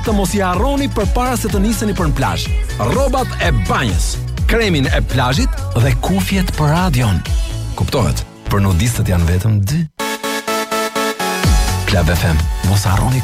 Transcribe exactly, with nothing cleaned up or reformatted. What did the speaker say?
Të mos i harroni përpara se të niseni për në plazh. Rrobat e banjës, kremin e plazhit dhe kufjet për radion. Kuptohet, për nudistët janë vetëm dy. Club F M, mos harroni